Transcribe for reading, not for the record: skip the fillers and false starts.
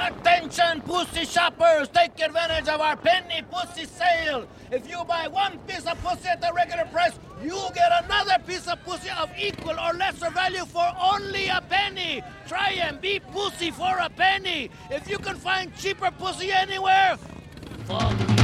Attention, pussy shoppers! Take advantage of our penny pussy sale! If you buy one piece of pussy at the regular price, you get another piece of pussy of equal or lesser value for only a penny! Try and be pussy for a penny! If you can find cheaper pussy anywhere, fuck